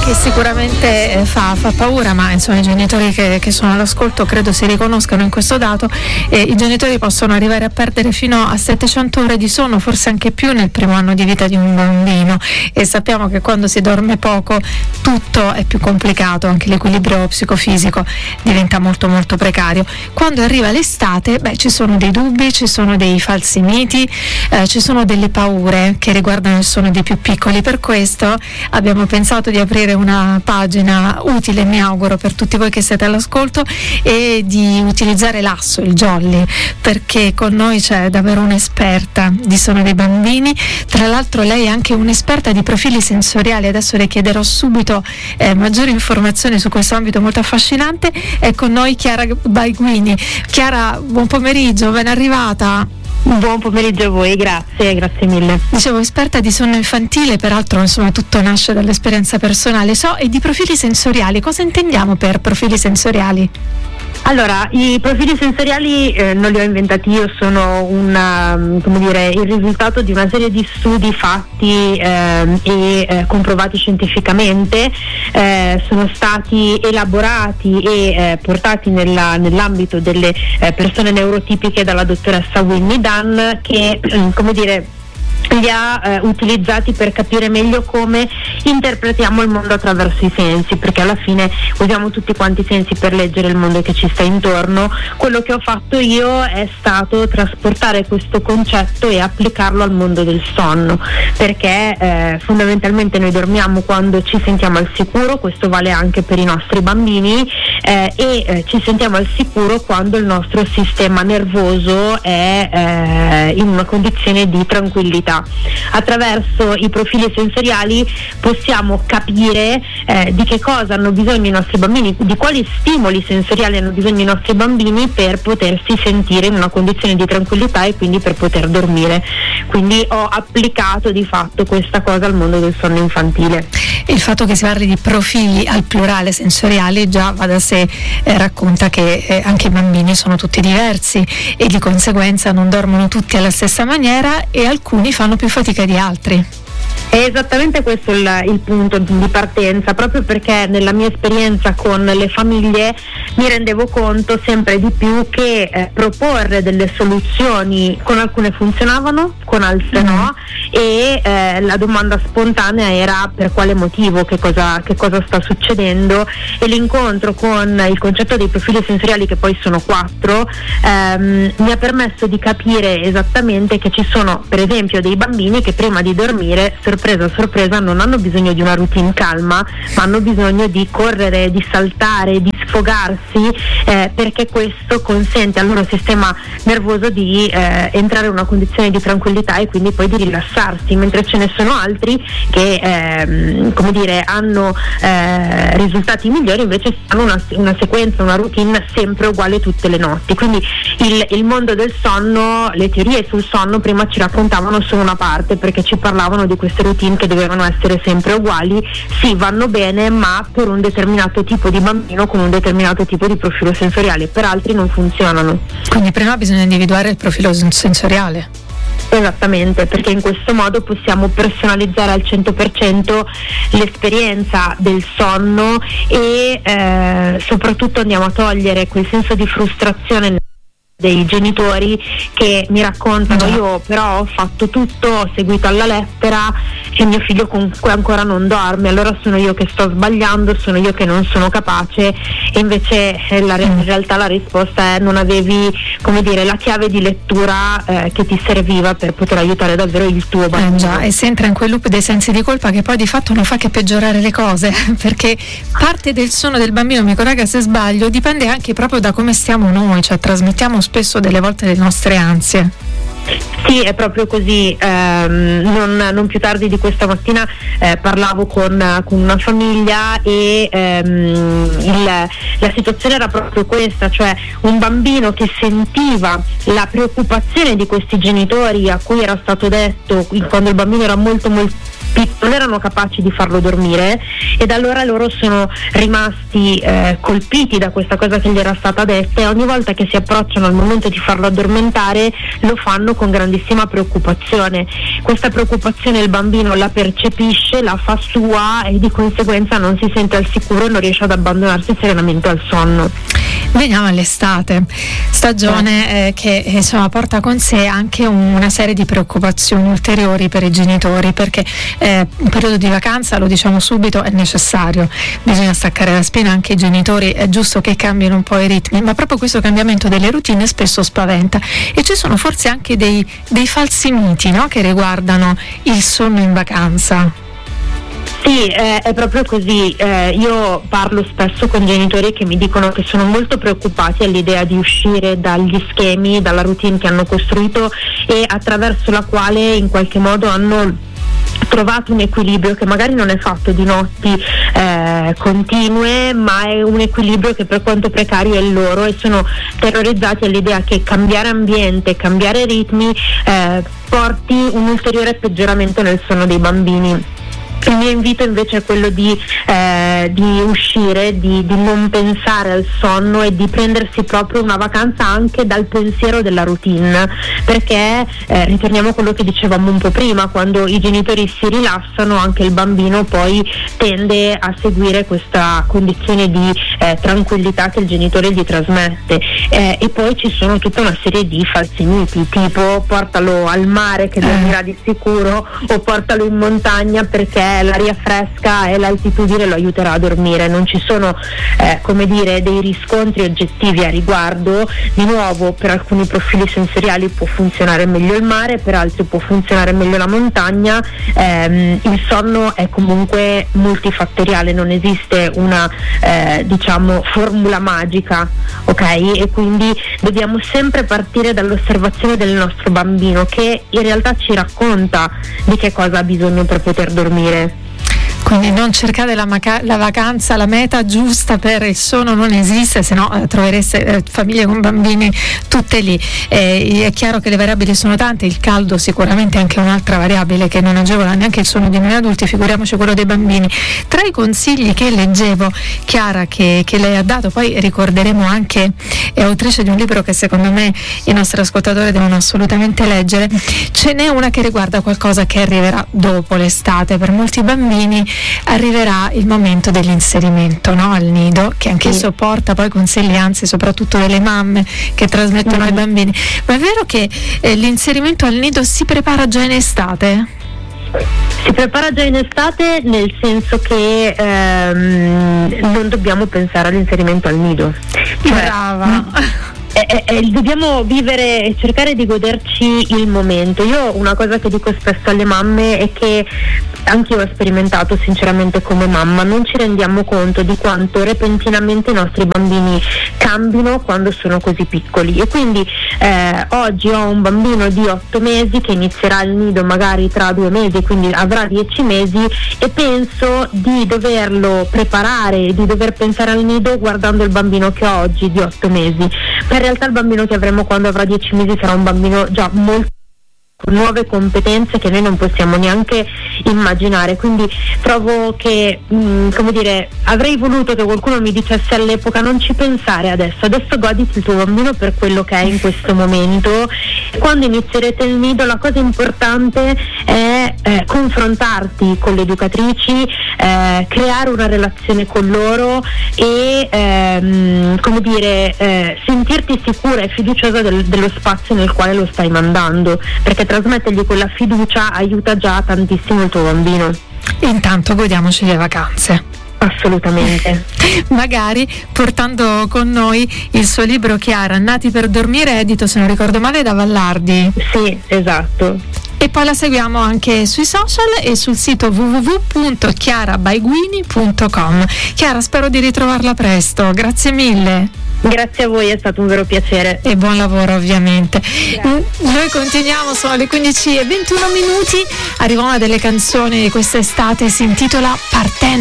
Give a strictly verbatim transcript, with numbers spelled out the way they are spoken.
che sicuramente eh, fa, fa paura, ma insomma i genitori che, che sono all'ascolto credo si riconoscano in questo dato. Eh, i genitori possono arrivare a perdere fino a settecento ore di sonno, forse anche più nel primo anno di vita di un bambino, e sappiamo che quando si dorme poco tutto è più complicato, anche l'equilibrio psicofisico diventa molto molto precario. Quando arriva l'estate, beh, ci sono dei dubbi, ci sono dei falsi miti, eh, ci sono delle paure che riguardano il sonno dei più piccoli. Per questo abbiamo pensato di aprire una pagina utile, mi auguro, per tutti voi che siete all'ascolto, e di utilizzare l'asso, il Jolly, perché con noi c'è davvero un'esperta di sonno dei bambini. Tra l'altro lei è anche un'esperta di profili sensoriali. Adesso le chiederò subito eh, maggiori informazioni su questo ambito molto affascinante. È con noi Chiara Baiguini. Chiara, buon pomeriggio, ben arrivata. Buon pomeriggio a voi, grazie, grazie mille. Dicevo, esperta di sonno infantile, peraltro insomma tutto nasce dall'esperienza personale, so, e di profili sensoriali. Cosa intendiamo per profili sensoriali? Allora, i profili sensoriali eh, non li ho inventati io, sono una, come dire, il risultato di una serie di studi fatti eh, e eh, comprovati scientificamente, eh, sono stati elaborati e eh, portati nella, nell'ambito delle eh, persone neurotipiche dalla dottoressa Winnie Dunn, che, come dire, li ha eh, utilizzati per capire meglio come interpretiamo il mondo attraverso i sensi, perché alla fine usiamo tutti quanti i sensi per leggere il mondo che ci sta intorno. Quello che ho fatto io è stato trasportare questo concetto e applicarlo al mondo del sonno, perché eh, fondamentalmente noi dormiamo quando ci sentiamo al sicuro, questo vale anche per i nostri bambini, eh, e eh, ci sentiamo al sicuro quando il nostro sistema nervoso è eh, in una condizione di tranquillità. Attraverso i profili sensoriali possiamo capire eh, di che cosa hanno bisogno i nostri bambini, di quali stimoli sensoriali hanno bisogno i nostri bambini per potersi sentire in una condizione di tranquillità e quindi per poter dormire. Quindi ho applicato di fatto questa cosa al mondo del sonno infantile. Il fatto che si parli di profili al plurale sensoriali già va da sé, eh, racconta che eh, anche i bambini sono tutti diversi e di conseguenza non dormono tutti alla stessa maniera e alcuni fanno più fatica di altri. È esattamente questo il, il punto di partenza, proprio perché nella mia esperienza con le famiglie mi rendevo conto sempre di più che eh, proporre delle soluzioni, con alcune funzionavano, con altre no, e eh, la domanda spontanea era per quale motivo, che cosa, che cosa sta succedendo, e l'incontro con il concetto dei profili sensoriali, che poi sono quattro, ehm, mi ha permesso di capire esattamente che ci sono per esempio dei bambini che prima di dormire, sorpresa sorpresa, non hanno bisogno di una routine calma, ma hanno bisogno di correre, di saltare, di sfogarsi, eh, perché questo consente al loro sistema nervoso di eh, entrare in una condizione di tranquillità e quindi poi di rilassarsi, mentre ce ne sono altri che ehm, come dire hanno eh, risultati migliori, invece hanno una, una sequenza, una routine sempre uguale tutte le notti. Quindi il, il mondo del sonno, le teorie sul sonno prima ci raccontavano solo una parte, perché ci parlavano di queste routine che dovevano essere sempre uguali. Sì, vanno bene, ma per un determinato tipo di bambino con un determinato tipo di profilo sensoriale, per altri non funzionano. Quindi prima bisogna individuare il profilo sensoriale. Esattamente, perché in questo modo possiamo personalizzare al cento per cento l'esperienza del sonno e eh, soprattutto andiamo a togliere quel senso di frustrazione dei genitori che mi raccontano: io però ho fatto tutto, ho seguito alla lettera e mio figlio comunque ancora non dorme, allora sono io che sto sbagliando, sono io che non sono capace. E invece eh, la, in realtà la risposta è: non avevi, come dire, la chiave di lettura eh, che ti serviva per poter aiutare davvero il tuo bambino. Eh già, e si entra in quel loop dei sensi di colpa che poi di fatto non fa che peggiorare le cose, perché parte del sonno del bambino, mi corregga se sbaglio, dipende anche proprio da come stiamo noi, cioè trasmettiamo spesso delle volte le nostre ansie. Sì, è proprio così. ehm, non, non più tardi di questa mattina eh, parlavo con, con una famiglia e ehm, il, la situazione era proprio questa, cioè un bambino che sentiva la preoccupazione di questi genitori a cui era stato detto quando il bambino era molto molto non erano capaci di farlo dormire, ed allora loro sono rimasti eh, colpiti da questa cosa che gli era stata detta, e ogni volta che si approcciano al momento di farlo addormentare lo fanno con grandissima preoccupazione. Questa preoccupazione il bambino la percepisce, la fa sua, e di conseguenza non si sente al sicuro e non riesce ad abbandonarsi serenamente al sonno. Veniamo all'estate, stagione eh, che insomma porta con sé anche una serie di preoccupazioni ulteriori per i genitori, perché eh, un periodo di vacanza, lo diciamo subito, è necessario, bisogna staccare la spina anche ai genitori, è giusto che cambino un po' i ritmi, ma proprio questo cambiamento delle routine spesso spaventa, e ci sono forse anche dei, dei falsi miti, no? Che riguardano il sonno in vacanza. Sì, eh, è proprio così. Eh, io parlo spesso con genitori che mi dicono che sono molto preoccupati all'idea di uscire dagli schemi, dalla routine che hanno costruito e attraverso la quale in qualche modo hanno trovato un equilibrio che magari non è fatto di notti eh, continue, ma è un equilibrio che per quanto precario è il loro, e sono terrorizzati all'idea che cambiare ambiente, cambiare ritmi eh, porti un ulteriore peggioramento nel sonno dei bambini. Il mio invito invece è quello di, eh, di uscire, di, di non pensare al sonno e di prendersi proprio una vacanza anche dal pensiero della routine, perché eh, ritorniamo a quello che dicevamo un po' prima: quando i genitori si rilassano anche il bambino poi tende a seguire questa condizione di eh, tranquillità che il genitore gli trasmette. Eh, e poi ci sono tutta una serie di falsi miti, tipo portalo al mare che dormirà di sicuro, o portalo in montagna perché l'aria fresca e l'altitudine lo aiuterà a dormire. Non ci sono eh, come dire dei riscontri oggettivi a riguardo. Di nuovo, per alcuni profili sensoriali può funzionare meglio il mare, per altri può funzionare meglio la montagna. Ehm, il sonno è comunque multifattoriale, non esiste una eh, diciamo formula magica, ok? E quindi dobbiamo sempre partire dall'osservazione del nostro bambino, che in realtà ci racconta di che cosa ha bisogno per poter dormire. Quindi non cercate la, maca- la vacanza, la meta giusta per il sonno non esiste, se no eh, trovereste eh, famiglie con bambini tutte lì. Eh, è chiaro che le variabili sono tante, il caldo sicuramente è anche un'altra variabile che non agevola neanche il sonno di noi adulti, figuriamoci quello dei bambini. Tra i consigli che leggevo, Chiara, che, che lei ha dato, poi ricorderemo anche, è autrice di un libro che secondo me i nostri ascoltatori devono assolutamente leggere, ce n'è una che riguarda qualcosa che arriverà dopo l'estate. Per molti bambini arriverà il momento dell'inserimento, no? Al nido, che anch'esso porta poi consiglianze soprattutto delle mamme che trasmettono ai bambini. Ma è vero che eh, l'inserimento al nido si prepara già in estate? Si prepara già in estate, nel senso che ehm, non dobbiamo pensare all'inserimento al nido. Cioè, Brava! Eh, eh, dobbiamo vivere e cercare di goderci il momento. Io una cosa che dico spesso alle mamme è che anche io ho sperimentato sinceramente come mamma, non ci rendiamo conto di quanto repentinamente i nostri bambini cambino quando sono così piccoli, e quindi eh, oggi ho un bambino di otto mesi che inizierà il nido magari tra due mesi, quindi avrà dieci mesi, e penso di doverlo preparare, di dover pensare al nido guardando il bambino che ho oggi di otto mesi. In realtà il bambino che avremo quando avrà dieci mesi sarà un bambino già molto con nuove competenze che noi non possiamo neanche immaginare. Quindi trovo che mh, come dire, avrei voluto che qualcuno mi dicesse all'epoca: non ci pensare adesso, adesso goditi il tuo bambino per quello che è in questo momento. Quando inizierete il nido la cosa importante è eh, confrontarti con le educatrici, eh, creare una relazione con loro e ehm, come dire eh, sentirti sicura e fiduciosa del, dello spazio nel quale lo stai mandando, perché trasmettergli quella fiducia aiuta già tantissimo il tuo bambino. Intanto godiamoci le vacanze. Assolutamente. Magari portando con noi il suo libro, Chiara, Nati per dormire, edito, se non ricordo male, da Vallardi. Sì, esatto. E poi la seguiamo anche sui social e sul sito w w w punto chiara baiguini punto com. Chiara, spero di ritrovarla presto, grazie mille. Grazie a voi, è stato un vero piacere. E buon lavoro ovviamente. Grazie. Noi continuiamo, sono le quindici e ventuno minuti, arriva una delle canzoni di quest'estate, si intitola Partendo.